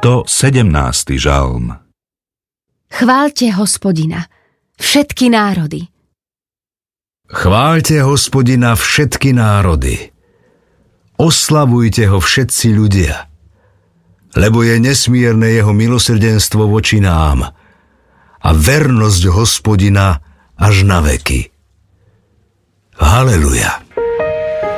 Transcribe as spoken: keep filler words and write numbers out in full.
stosedemnásty žalm. Chváľte Hospodina, všetky národy. Chváľte Hospodina všetky národy. Oslavujte ho všetci ľudia, lebo je nesmierne jeho milosrdenstvo voči nám a vernosť Hospodina až na veky. Haleluja.